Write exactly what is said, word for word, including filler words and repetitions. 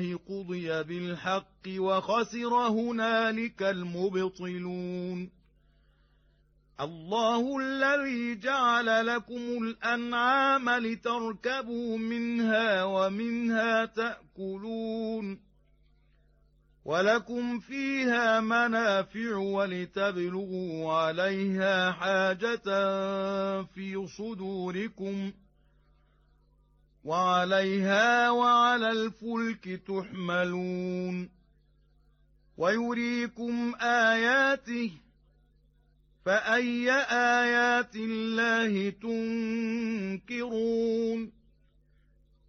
قضي بالحق وخسر هنالك المبطلون. الله الذي جعل لكم الأنعام لتركبوا منها ومنها تأكلون ولكم فيها منافع ولتبلغوا عليها حاجة في صدوركم وعليها وعلى الفلك تحملون ويريكم آياته فأي آيات الله تنكرون